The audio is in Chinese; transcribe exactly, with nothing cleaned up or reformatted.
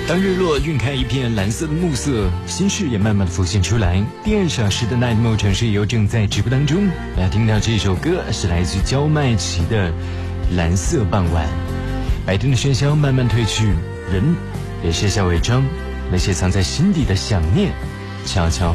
当日落晕开一片蓝色的暮色，心事也慢慢的浮现出来。第二小时的 Night Mode 城市游正在直播当中，大家听到这首歌是来自焦麦琪的蓝色傍晚。白天的喧嚣慢慢褪去，人也卸下伪装，那些藏在心底的想念悄悄